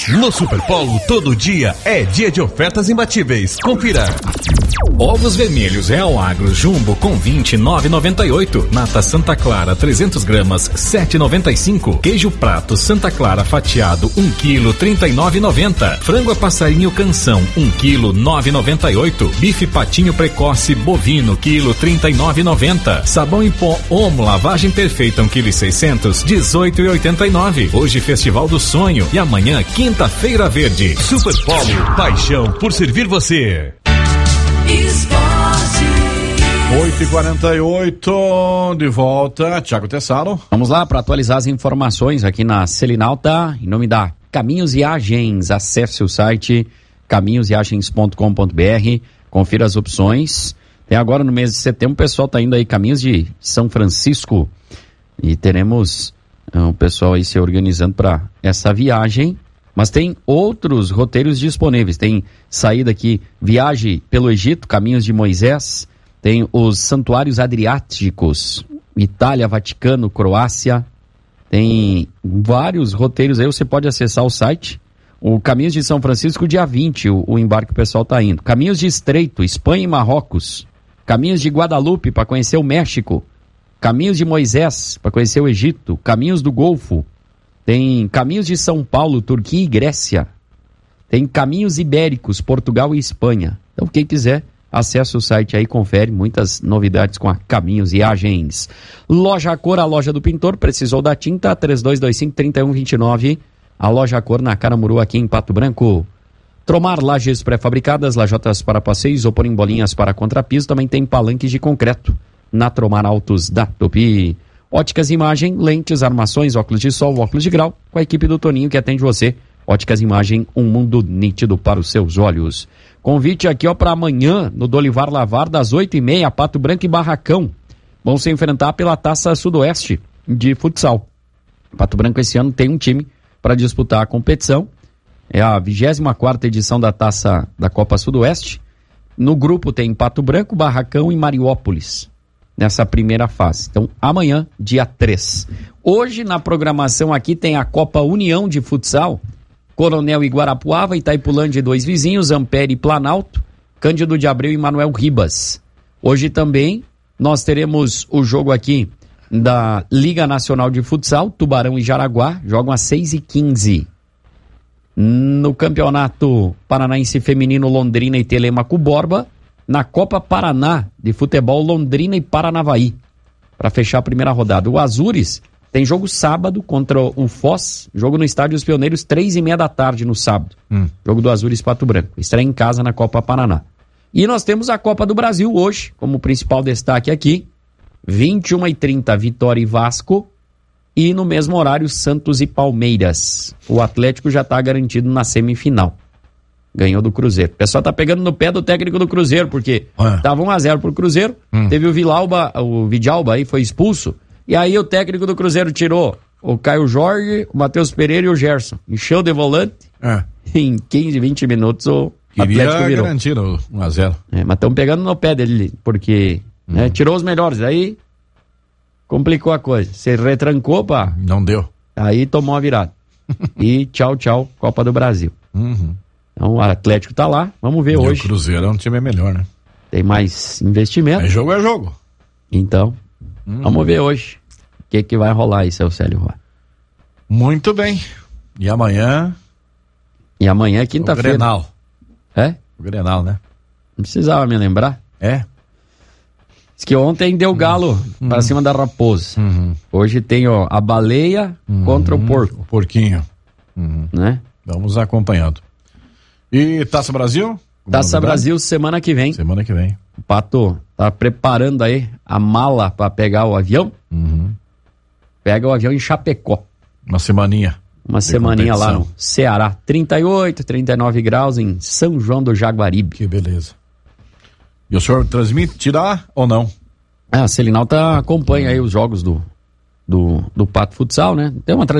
No Superpolo, todo dia é dia de ofertas imbatíveis. Confira. Ovos vermelhos Real Agro Jumbo com 29,98. Nata Santa Clara 300 gramas 7,95. Queijo prato Santa Clara fatiado 1 kg 39,90. Frango a passarinho Canção 1 kg 9,98. Bife patinho precoce bovino quilo 39,90. Sabão em pó Omo lavagem perfeita 1 kg 600 18,89. Hoje Festival do Sonho e amanhã Quinta-feira Verde. Superpolo, paixão por servir você. 8h48, de volta, Thiago Tessaro. Vamos lá para atualizar as informações aqui na Selinalta, em nome da Caminhos e Viagens. Acesse o site caminhosviagens.com.br, confira as opções. Tem agora no mês de setembro, o pessoal tá indo aí caminhos de São Francisco e teremos o pessoal aí se organizando para essa viagem. Mas tem outros roteiros disponíveis. Tem saída aqui, viagem pelo Egito, Caminhos de Moisés. Tem os Santuários Adriáticos, Itália, Vaticano, Croácia. Tem vários roteiros aí, você pode acessar o site. O Caminhos de São Francisco, dia 20, o embarque que o pessoal está indo. Caminhos de Estreito, Espanha e Marrocos. Caminhos de Guadalupe, para conhecer o México. Caminhos de Moisés, para conhecer o Egito. Caminhos do Golfo. Tem Caminhos de São Paulo, Turquia e Grécia. Tem Caminhos Ibéricos, Portugal e Espanha. Então, quem quiser, acessa o site aí, confere muitas novidades com a Caminhos e Viagens. Loja Cor, a loja do pintor, precisou da tinta, 3225-3129. A Loja Cor na Caramuru, aqui em Pato Branco. Tromar, lajes pré-fabricadas, lajotas para passeios ou porém bolinhas para contrapiso. Também tem palanques de concreto na Tromar Autos da Tupi. Óticas Imagem, lentes, armações, óculos de sol, óculos de grau, com a equipe do Toninho que atende você. Óticas Imagem, um mundo nítido para os seus olhos. Convite aqui, ó, para amanhã, no Dolivar Lavar, das 8h30, Pato Branco e Barracão. Vão se enfrentar pela Taça Sudoeste de futsal. Pato Branco esse ano tem um time para disputar a competição. É a 24ª edição da Taça da Copa Sudoeste. No grupo tem Pato Branco, Barracão e Mariópolis, nessa primeira fase. Então, amanhã, dia 3. Hoje, na programação aqui, tem a Copa União de Futsal, Coronel e Guarapuava, Itaipulândia e dois vizinhos, Ampere e Planalto, Cândido de Abreu e Manuel Ribas. Hoje também, nós teremos o jogo aqui da Liga Nacional de Futsal, Tubarão e Jaraguá, jogam às 6h15. No Campeonato Paranaense Feminino, Londrina e Telêmaco Borba. Na Copa Paraná de Futebol, Londrina e Paranavaí, para fechar a primeira rodada. O Azures tem jogo sábado contra o Foz, jogo no Estádio dos Pioneiros, 3h30 da tarde no sábado. Jogo do Azures Pato Branco, estreia em casa na Copa Paraná. E nós temos a Copa do Brasil hoje, como principal destaque aqui, 21h30, Vitória e Vasco, e no mesmo horário, Santos e Palmeiras. O Atlético já está garantido na semifinal. Ganhou do Cruzeiro. O pessoal tá pegando no pé do técnico do Cruzeiro, porque tava 1-0 pro Cruzeiro, teve o Vidalba aí foi expulso, e aí o técnico do Cruzeiro tirou o Caio Jorge, o Matheus Pereira e o Gerson. Encheu de volante, em 15, 20 minutos o Atlético virou. Garantir o 1-0. Mas estão pegando no pé dele, porque tirou os melhores, aí complicou a coisa. Você retrancou, pá. Não deu. Aí tomou a virada. E tchau, Copa do Brasil. Então o Atlético tá lá, vamos ver hoje. O Cruzeiro é um time melhor, né? Tem mais investimento. É jogo. Então, vamos ver hoje o que vai rolar aí, seu Célio Roy. Muito bem. E amanhã? E amanhã é quinta-feira. O Grenal. É? O Grenal, né? Não precisava me lembrar. É? Diz que ontem deu galo pra cima da raposa. Hoje tem, ó, a baleia contra o porco. O porquinho. Né? Vamos acompanhando. E Taça Brasil? Taça Brasil semana que vem. Semana que vem. O Pato tá preparando aí a mala pra pegar o avião. Pega o avião em Chapecó. Uma semaninha. Uma semaninha lá no Ceará. 38, 39 graus em São João do Jaguaribe. Que beleza. E o senhor transmitirá ou não? A Selinalta acompanha aí os jogos do Pato Futsal, né? Tem uma